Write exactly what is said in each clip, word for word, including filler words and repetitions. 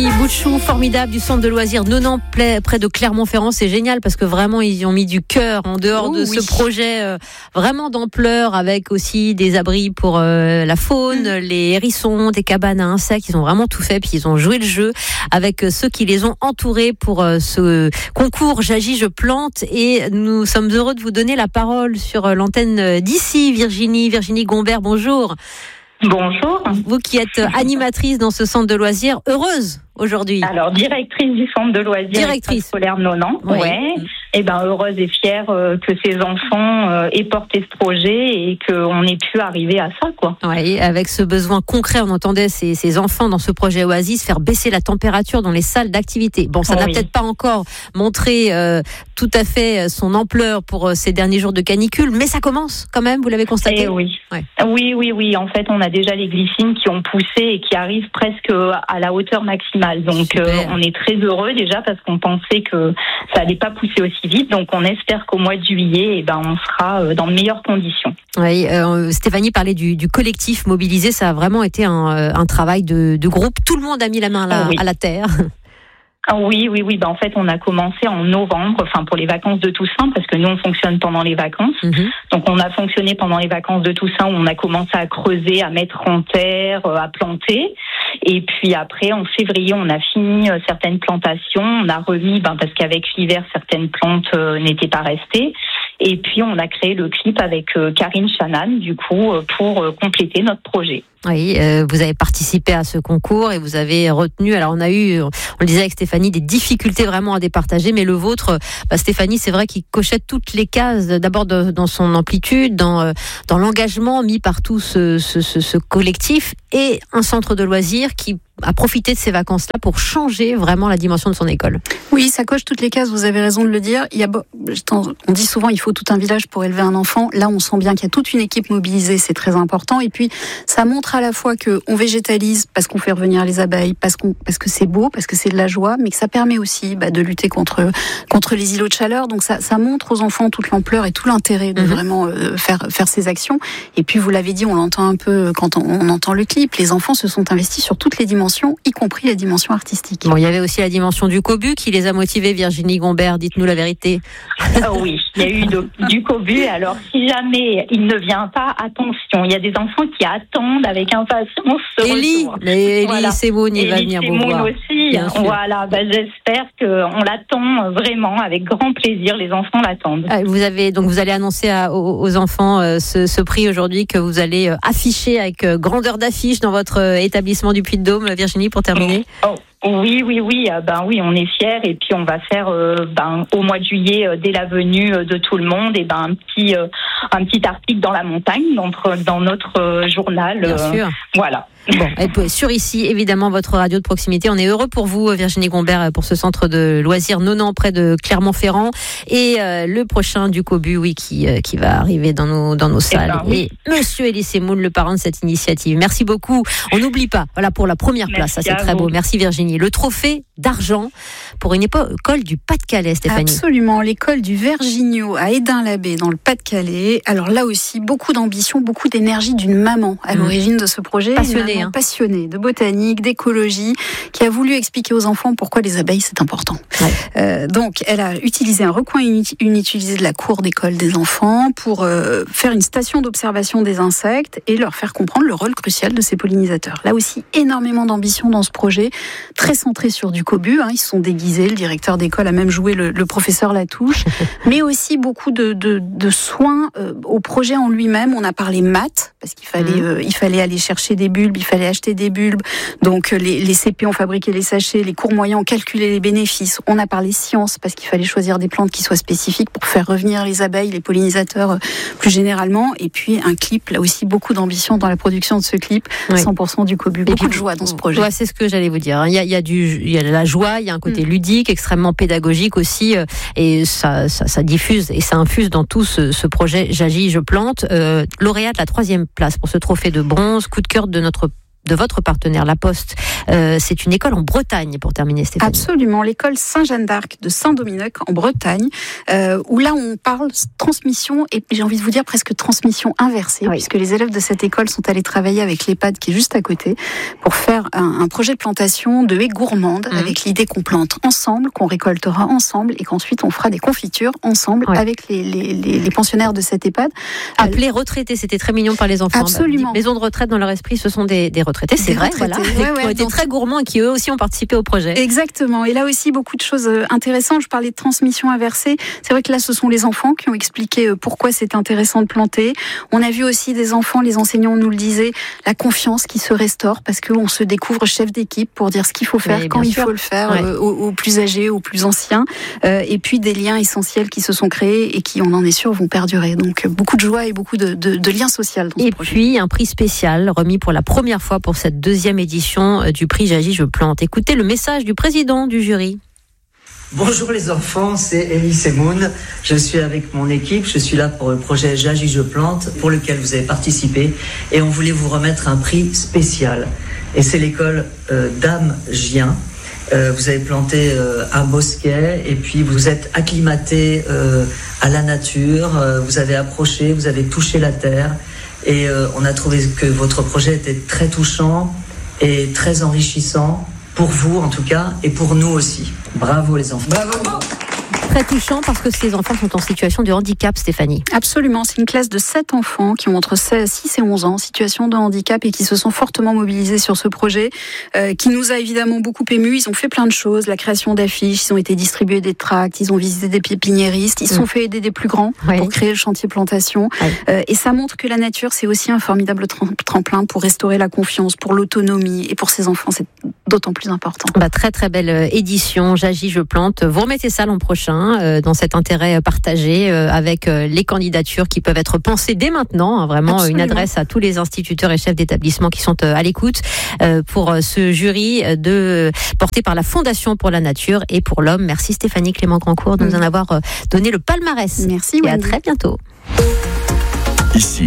Virginie Bouchou, formidable, du centre de loisirs Nonan près de Clermont-Ferrand. C'est génial parce que vraiment ils y ont mis du cœur en dehors oh, de oui. ce projet euh, vraiment d'ampleur, avec aussi des abris pour euh, la faune, mmh. les hérissons, des cabanes à insectes. Ils ont vraiment tout fait, puis ils ont joué le jeu avec ceux qui les ont entourés pour euh, ce concours J'agis, je plante. Et nous sommes heureux de vous donner la parole sur l'antenne d'ici. Virginie, Virginie Gombert, bonjour. Bonjour. Vous qui êtes animatrice dans ce centre de loisirs, heureuse aujourd'hui. Alors, directrice du centre de loisirs directrice. scolaire Nonan. Oui. Ouais. Et ben heureuse et fière euh, que ces enfants euh, aient porté ce projet et qu'on ait pu arriver à ça, quoi. Oui, avec ce besoin concret, on entendait ces, ces enfants dans ce projet Oasis faire baisser la température dans les salles d'activité. Bon, ça oui. n'a peut-être pas encore montré euh, tout à fait son ampleur pour euh, ces derniers jours de canicule, mais ça commence quand même, vous l'avez constaté. Et oui. Ouais. oui, oui, oui. En fait, on a déjà les glycines qui ont poussé et qui arrivent presque à la hauteur maximale. Donc, euh, on est très heureux déjà parce qu'on pensait que ça allait pas pousser aussi vite. Donc, on espère qu'au mois de juillet, eh ben, on sera dans de meilleures conditions. Oui, euh, Stéphanie parlait du, du collectif mobilisé. Ça a vraiment été un, un travail de, de groupe. Tout le monde a mis la main là, oui. à la terre. Ah oui, oui, oui. Ben, en fait, on a commencé en novembre, enfin pour les vacances de Toussaint, parce que nous, on fonctionne pendant les vacances. Mm-hmm. Donc, on a fonctionné pendant les vacances de Toussaint, où on a commencé à creuser, à mettre en terre, à planter. Et puis après, en février, on a fini certaines plantations. On a remis, ben, parce qu'avec l'hiver, certaines plantes euh, n'étaient pas restées. Et puis, on a créé le clip avec euh, Karine Chanan, du coup, euh, pour euh, compléter notre projet. Oui, euh, vous avez participé à ce concours et vous avez retenu, alors on a eu, on le disait avec Stéphanie, des difficultés vraiment à départager, mais le vôtre, bah Stéphanie, c'est vrai qu'il cochait toutes les cases, d'abord de, dans son amplitude, dans, dans l'engagement mis par tout ce, ce, ce, ce collectif, et un centre de loisirs qui a profité de ces vacances-là pour changer vraiment la dimension de son école. Oui, ça coche toutes les cases, vous avez raison de le dire. Il y a, on dit souvent il faut tout un village pour élever un enfant. Là, on sent bien qu'il y a toute une équipe mobilisée, c'est très important. Et puis, ça montre à la fois qu'on végétalise parce qu'on fait revenir les abeilles, parce, qu'on, parce que c'est beau, parce que c'est de la joie, mais que ça permet aussi bah, de lutter contre, contre les îlots de chaleur. Donc, ça, ça montre aux enfants toute l'ampleur et tout l'intérêt de mmh. vraiment euh, faire, faire ces actions. Et puis, vous l'avez dit, on l'entend un peu quand on, on entend le clip, les enfants se sont investis sur toutes les dimensions, y compris la dimension artistique. Bon, il y avait aussi la dimension du cobu qui les a motivés. Virginie Gombert, dites-nous la vérité. Oh oui, il y a eu de, du cobu. Alors, si jamais il ne vient pas, attention, il y a des enfants qui attendent avec impatience ce Élie, retour. Élie voilà. Semoun, il va venir vous voir. Aussi. Voilà, bah, j'espère qu'on l'attend vraiment avec grand plaisir. Les enfants l'attendent. Vous avez donc vous allez annoncer à, aux, aux enfants euh, ce, ce prix aujourd'hui que vous allez euh, afficher avec euh, grandeur d'affiche dans votre euh, établissement du Puy-de-Dôme. Virginie, pour terminer. Oh. Oui, oui, oui. Euh, ben oui, on est fiers et puis on va faire euh, ben au mois de juillet, euh, dès la venue de tout le monde, et ben un petit euh, un petit article dans la montagne, dans notre, dans notre euh, journal. Bien euh, sûr. Voilà. Bon, et sur ici, évidemment, votre radio de proximité. On est heureux pour vous, Virginie Gombert, pour ce centre de loisirs Nonan près de Clermont-Ferrand, et euh, le prochain du Cobu, oui, qui euh, qui va arriver dans nos dans nos salles. Et, ben, oui. et Monsieur Élie Semoun, le parrain de cette initiative. Merci beaucoup. On n'oublie pas. Voilà pour la première place. Merci, ça c'est très vous. beau. Merci Virginie. Le trophée d'argent pour une école du Pas-de-Calais, Stéphanie. Absolument, l'école du Vergignaud à Édin-l'Abbé dans le Pas-de-Calais. Alors là aussi, beaucoup d'ambition, beaucoup d'énergie d'une maman à mmh. l'origine de ce projet. Passionnée, hein. Passionnée de botanique, d'écologie, qui a voulu expliquer aux enfants pourquoi les abeilles c'est important. Ouais. Euh, donc, elle a utilisé un recoin inutilisé de la cour d'école des enfants pour euh, faire une station d'observation des insectes et leur faire comprendre le rôle crucial de ces pollinisateurs. Là aussi, énormément d'ambition dans ce projet, très centré sur du cobu. Hein, ils se sont déguisés. Le directeur d'école a même joué le, le professeur Latouche, mais aussi beaucoup de, de, de soins euh, au projet en lui-même. On a parlé maths parce qu'il fallait, mmh. euh, il fallait aller chercher des bulbes, il fallait acheter des bulbes. Donc les, les C P ont fabriqué les sachets, les cours moyens ont calculé les bénéfices. On a parlé sciences parce qu'il fallait choisir des plantes qui soient spécifiques pour faire revenir les abeilles, les pollinisateurs euh, plus généralement. Et puis un clip, là aussi beaucoup d'ambition dans la production de ce clip, oui. cent pour cent du cobu, beaucoup puis, de joie dans ce projet. Ouais, c'est ce que j'allais vous dire. Il y a, il y a du, il y a de la joie, il y a un côté mmh. ludique, extrêmement pédagogique aussi, euh, et ça, ça, ça diffuse et ça infuse dans tout ce, ce projet J'agis, je plante. Euh, lauréate la troisième place pour ce trophée de bronze, coup de cœur de notre de votre partenaire, La Poste. Euh, c'est une école en Bretagne, pour terminer, Stéphanie. Absolument, l'école Saint-Jeanne d'Arc de Saint-Dominique en Bretagne, euh, où là on parle transmission, et j'ai envie de vous dire presque transmission inversée, oui. puisque les élèves de cette école sont allés travailler avec l'EHPAD qui est juste à côté pour faire un, un projet de plantation de haies gourmandes, mmh. avec l'idée qu'on plante ensemble, qu'on récoltera ensemble et qu'ensuite on fera des confitures ensemble oui. avec les, les, les, les pensionnaires de cette EHPAD. Appelés retraités, c'était très mignon par les enfants. Absolument. Bah, maisons de retraite, dans leur esprit, ce sont des, des retraités, c'est des vrai, retraités. Voilà, ouais, qui ouais, ont été donc... très gourmands et qui eux aussi ont participé au projet. Exactement, et là aussi beaucoup de choses intéressantes. Je parlais de transmission inversée, c'est vrai que là ce sont les enfants qui ont expliqué pourquoi c'est intéressant de planter. On a vu aussi des enfants, les enseignants nous le disaient, la confiance qui se restaure parce qu'on se découvre chef d'équipe pour dire ce qu'il faut faire, oui, quand il sûr. faut le faire, ouais. euh, aux, aux plus âgés, aux plus anciens, euh, et puis des liens essentiels qui se sont créés et qui, on en est sûr, vont perdurer. Donc beaucoup de joie et beaucoup de, de, de liens sociaux dans ce et projet. Et puis un prix spécial remis pour la première fois pour cette deuxième édition du prix J'agis, je plante. Écoutez le message du président du jury. Bonjour les enfants, c'est Elie Semoun. Je suis avec mon équipe, je suis là pour le projet J'agis, je plante, pour lequel vous avez participé, et on voulait vous remettre un prix spécial. Et c'est l'école euh, Dame Gien. Euh, vous avez planté euh, un bosquet et puis vous êtes acclimaté euh, à la nature, euh, vous avez approché, vous avez touché la terre, et euh, on a trouvé que votre projet était très touchant et très enrichissant. Pour vous en tout cas, et pour nous aussi. Bravo les enfants. Bravo. Très touchant parce que ces enfants sont en situation de handicap, Stéphanie. Absolument, c'est une classe de sept enfants qui ont entre six et onze ans en situation de handicap et qui se sont fortement mobilisés sur ce projet, euh, qui nous a évidemment beaucoup émus. Ils ont fait plein de choses, la création d'affiches, ils ont été distribués des tracts, ils ont visité des pépiniéristes, ils se mmh. sont fait aider des plus grands oui. pour créer le chantier plantation. Oui. Euh, et ça montre que la nature, c'est aussi un formidable tremplin pour restaurer la confiance, pour l'autonomie, et pour ces enfants, c'est d'autant plus important. Bah, très très belle édition, J'agis, je plante. Vous remettez ça l'an prochain, euh, dans cet intérêt partagé, euh, avec euh, les candidatures qui peuvent être pensées dès maintenant. Hein, vraiment, Absolument. Une adresse à tous les instituteurs et chefs d'établissement qui sont euh, à l'écoute euh, pour euh, ce jury de, euh, porté par la Fondation pour la Nature et pour l'Homme. Merci Stéphanie Clément Grandcourt de mmh. nous en avoir euh, donné le palmarès. Merci. Et Wendy. à très bientôt. Ici,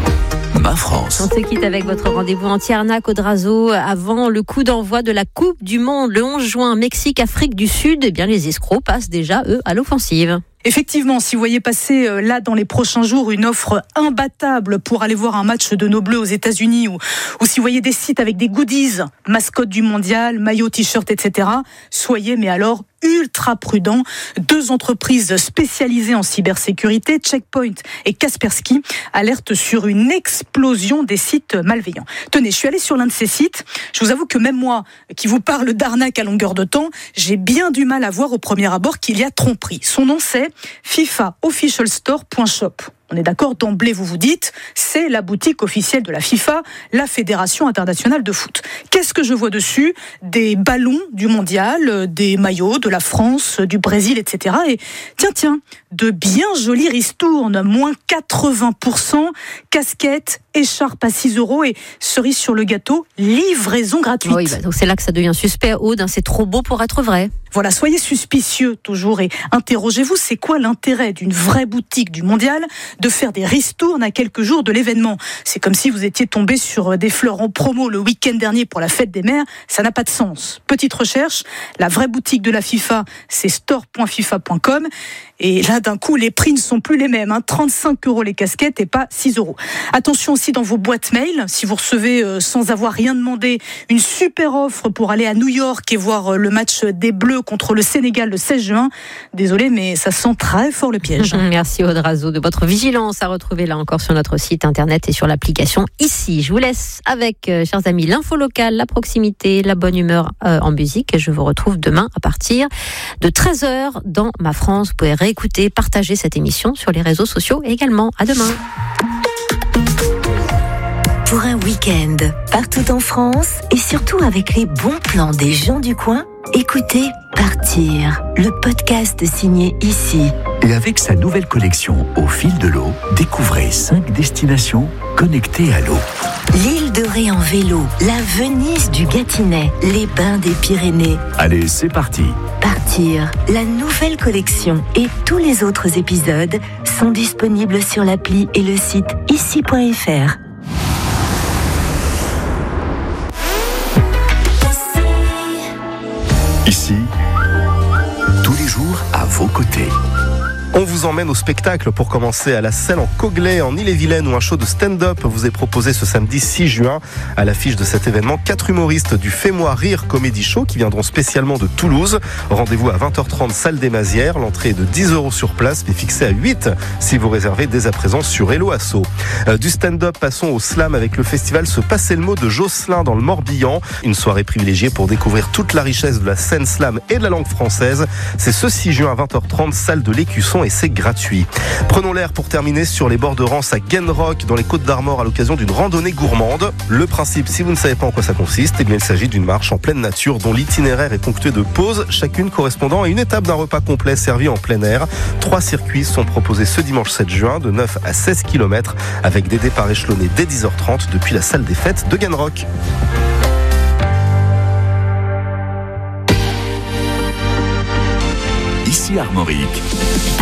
Ma France. On se quitte avec votre rendez-vous en Tiernac-Odrazo avant le coup d'envoi de la Coupe du Monde le onze juin, Mexique-Afrique du Sud. Eh bien, les escrocs passent déjà, eux, à l'offensive. Effectivement, si vous voyez passer euh, là dans les prochains jours une offre imbattable pour aller voir un match de nos Bleus aux États-Unis, ou, ou si vous voyez des sites avec des goodies, mascotte du mondial, maillot, t-shirt, et cetera, soyez mais alors ultra prudents. Deux entreprises spécialisées en cybersécurité, Checkpoint et Kaspersky, alertent sur une explosion des sites malveillants. Tenez, je suis allée sur l'un de ces sites. Je vous avoue que même moi, qui vous parle d'arnaque à longueur de temps, j'ai bien du mal à voir au premier abord qu'il y a tromperie. Son nom, c'est FIFA Official Store point shop. On est d'accord, d'emblée vous vous dites, c'est la boutique officielle de la FIFA, la Fédération internationale de foot. Qu'est-ce que je vois dessus ? Des ballons du mondial, des maillots de la France, du Brésil, et cetera. Et tiens, tiens, de bien jolies ristournes, moins quatre-vingts pour cent, casquettes, écharpes à six euros et cerise sur le gâteau, livraison gratuite. Oui, bah, donc c'est là que ça devient suspect, Aude, hein, c'est trop beau pour être vrai. Voilà, soyez suspicieux toujours et interrogez-vous, c'est quoi l'intérêt d'une vraie boutique du mondial de faire des ristournes à quelques jours de l'événement ? C'est comme si vous étiez tombé sur des fleurs en promo le week-end dernier pour la fête des mères, ça n'a pas de sens. Petite recherche, la vraie boutique de la FIFA, c'est store point fifa point com. Et là, d'un coup, les prix ne sont plus les mêmes. Hein. trente-cinq euros les casquettes et pas six euros. Attention aussi dans vos boîtes mail, si vous recevez, euh, sans avoir rien demandé, une super offre pour aller à New York et voir euh, le match des Bleus contre le Sénégal le seize juin. Désolé, mais ça sent très fort le piège. Merci Odrazo de votre vigilance à retrouver là encore sur notre site internet et sur l'application Ici. Je vous laisse avec, euh, chers amis, l'info locale, la proximité, la bonne humeur euh, en musique. Et je vous retrouve demain à partir de treize heures dans Ma France. Vous pouvez réécouter, partager cette émission sur les réseaux sociaux également. À demain. Pour un week-end partout en France et surtout avec les bons plans des gens du coin, écoutez Partir, le podcast signé Ici. Et avec sa nouvelle collection Au fil de l'eau, découvrez cinq destinations connectées à l'eau. L'île de Ré en vélo, la Venise du Gâtinais, les bains des Pyrénées. Allez, c'est parti. Partir, la nouvelle collection et tous les autres épisodes sont disponibles sur l'appli et le site ici point f r. Ici, tous les jours à vos côtés. On vous emmène au spectacle pour commencer à la Selle en Coglay, en Ille-et-Vilaine, où un show de stand-up vous est proposé ce samedi six juin. À l'affiche de cet événement, quatre humoristes du Fais-moi rire Comedy Show qui viendront spécialement de Toulouse. Rendez-vous à vingt heures trente, salle des Mazières. L'entrée est de dix euros sur place, mais fixée à huit si vous réservez dès à présent sur Hello Asso. Euh, du stand-up, passons au slam avec le festival Se Passer le mot de Josselin dans le Morbihan. Une soirée privilégiée pour découvrir toute la richesse de la scène slam et de la langue française. C'est ce six juin à vingt heures trente, salle de l'Écusson, et c'est gratuit. Prenons l'air pour terminer sur les bords de Rance à Genrock dans les Côtes d'Armor à l'occasion d'une randonnée gourmande. Le principe, si vous ne savez pas en quoi ça consiste, eh bien il s'agit d'une marche en pleine nature dont l'itinéraire est ponctué de pauses, chacune correspondant à une étape d'un repas complet servi en plein air. Trois circuits sont proposés ce dimanche sept juin de neuf à seize kilomètres avec des départs échelonnés dès dix heures trente depuis la salle des fêtes de Genrock. Ici Armorique.